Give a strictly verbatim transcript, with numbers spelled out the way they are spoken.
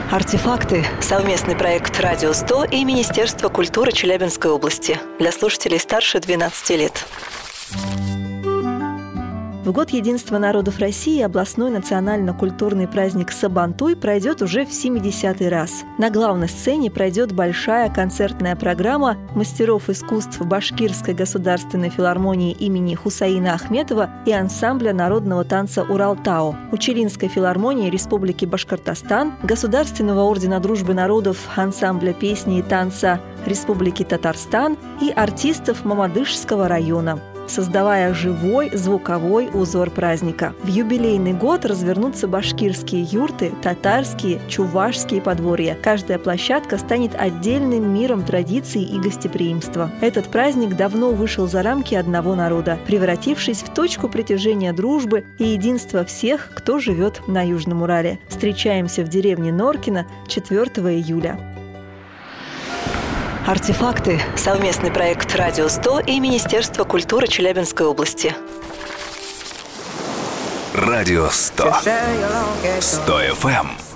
Артефакты – совместный проект «Радио сто» и Министерства культуры Челябинской области для слушателей старше двенадцати лет. В год единства народов России областной национально-культурный праздник Сабантуй пройдет уже в семидесятый раз. На главной сцене пройдет большая концертная программа мастеров искусств Башкирской государственной филармонии имени Хусаина Ахметова и ансамбля народного танца «Уралтау», Учелинской филармонии Республики Башкортостан, Государственного ордена дружбы народов ансамбля песни и танца Республики Татарстан и артистов Мамадышского района, создавая живой звуковой узор праздника. В юбилейный год развернутся башкирские юрты, татарские, чувашские подворья. Каждая площадка станет отдельным миром традиций и гостеприимства. Этот праздник давно вышел за рамки одного народа, превратившись в точку притяжения дружбы и единства всех, кто живет на Южном Урале. Встречаемся в деревне Норкино четвёртого июля. Артефакты – совместный проект «Радио сто» и Министерства культуры Челябинской области. Радио сто. сто эф эм.